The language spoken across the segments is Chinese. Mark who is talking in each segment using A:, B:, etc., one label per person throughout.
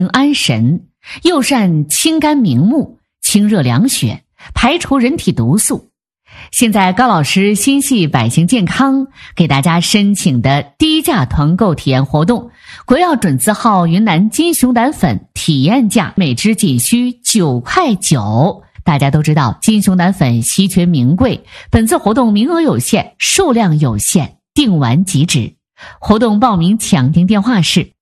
A: 安神，又善清肝明目、清热凉血，排除人体毒素。现在高老师心系百姓健康，给大家申请的低价团购体验活动，国药准字号云南金熊胆粉体验价每支仅需9块9。大家都知道金熊胆粉稀缺名贵，本次活动名额有限，数量有限，订完即止。活动报名抢订电话是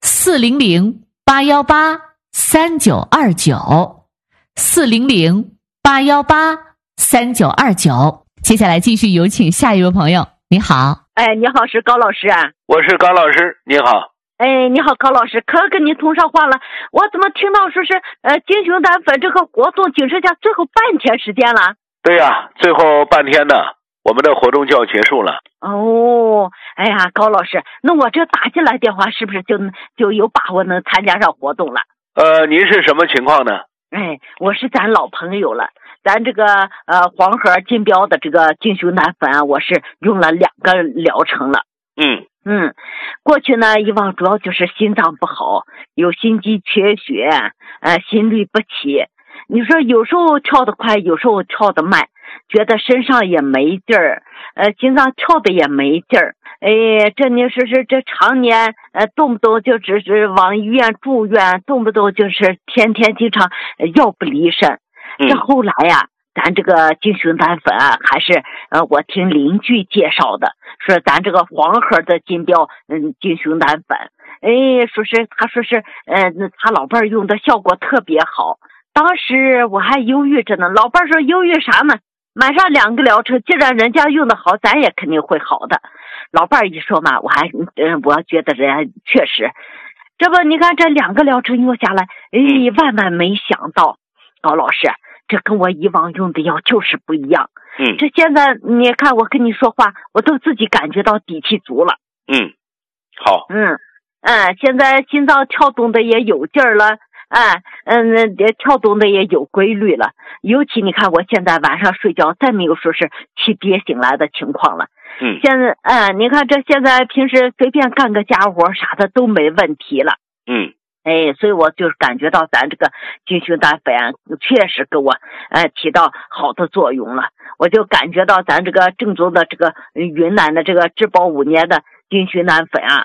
A: 400-818-3929，400-818-3929。接下来继续有请下一位朋友。你好。
B: 你好，是高老师啊。
C: 我是高老师，你好。
B: 你好，高老师，可跟你通上话了。我怎么听到说是金熊胆粉这个活动仅剩下最后半天时间了？
C: 对呀，最后半天呢，我们的活动就要结束了。
B: 哦，哎呀，高老师，那我这打进来电话是不是就有把握能参加上活动了？
C: 您是什么情况呢？
B: 我是咱老朋友了。咱这个黄河金标的这个金熊胆粉啊，我是用了2个疗程了。过去呢，以往主要就是心脏不好，有心肌缺血，心律不齐。你说有时候跳得快，有时候跳得慢，觉得身上也没劲儿，心脏跳的也没劲儿。这你说是这常年动不动就只是往医院住院，动不动就是天天经常药不离身。这后来呀，咱这个金熊胆粉啊，还是我听邻居介绍的，说咱这个黄河的金标金熊胆粉，他说是他老伴儿用的效果特别好。当时我还犹豫着呢，老伴儿说犹豫啥呢？买上2个疗程，既然人家用的好，咱也肯定会好的。老伴儿一说嘛，我觉得人家确实，这不你看这2个疗程用下来，万万没想到，高老师，这跟我以往用的药就是不一样。这现在你看我跟你说话，我都自己感觉到底气足了。
C: 好。
B: 现在心脏跳动的也有劲儿了，跳动的也有规律了。尤其你看我现在晚上睡觉再没有说是起憋醒来的情况了。现在你看这现在平时随便干个家活啥的都没问题了。所以我就感觉到咱这个金熊胆粉确实给我起到好的作用了。我就感觉到咱这个正宗的这个云南的这个质保5年的金熊胆粉啊，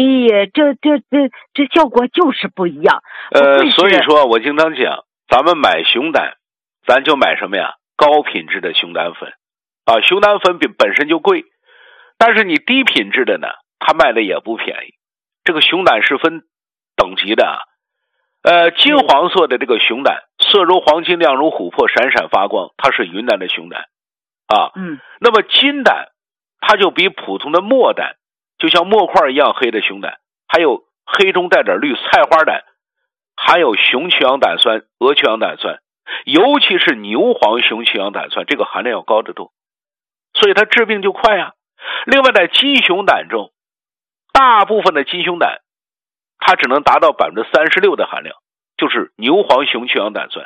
B: 这效果就是不一样。
C: 所以说我经常讲，咱们买熊胆，咱就买什么呀？高品质的熊胆粉啊，熊胆粉本身就贵，但是你低品质的呢，它卖的也不便宜。这个熊胆是分等级的啊。金黄色的这个熊胆，色如黄金，亮如琥珀，闪闪发光，它是云南的熊胆啊。那么金胆，它就比普通的墨胆，就像墨块一样黑的熊胆，还有黑中带点绿菜花胆，还有雄曲氧胆酸、鹅曲氧胆酸，尤其是牛黄雄曲氧胆酸，这个含量要高得多，所以它治病就快啊。另外在金熊胆中，大部分的金熊胆它只能达到 36% 的含量，就是牛黄雄曲氧胆酸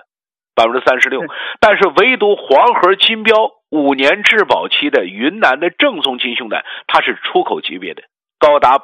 C: 36%， 但是唯独黄河金标5年质保期的云南的正宗金熊胆，它是出口级别的，高达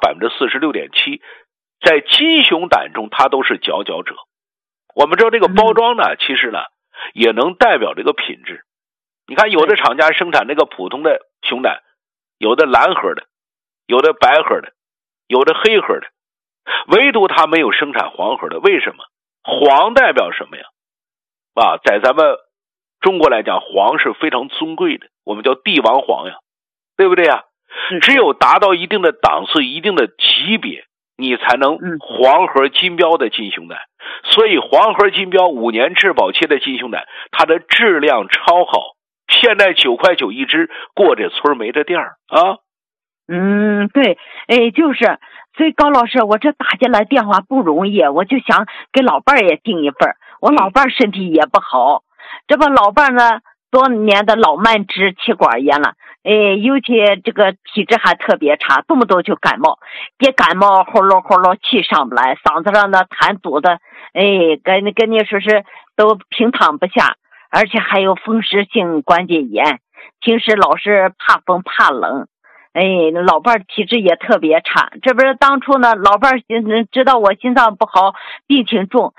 C: 46.7%， 在金熊胆中它都是佼佼者。我们知道这个包装呢，其实呢也能代表这个品质。你看有的厂家生产那个普通的熊胆，有的蓝盒的，有的白盒的，有的黑盒的，唯独它没有生产黄盒的。为什么？黄代表什么呀？在咱们中国来讲，黄是非常尊贵的，我们叫帝王黄呀，对不对呀？只有达到一定的档次、一定的级别，你才能黄盒金标的金熊胆。所以黄盒金标5年质保期的金熊胆，它的质量超好，现在9块9一支，过这村没这店啊。
B: 对，就是，所以高老师，我这打进来电话不容易，我就想给老伴儿也订一份。我老伴儿身体也不好，这不老伴儿呢多年的老慢支气管炎了，尤其这个体质还特别差，动不动就感冒，一感冒呼噜呼噜气上不来，嗓子上的痰堵的，跟你说是都平躺不下，而且还有风湿性关节炎，平时老是怕风怕冷。 老伴儿体质也特别差。这不是当初呢，老伴儿知道我心脏不好，病情重，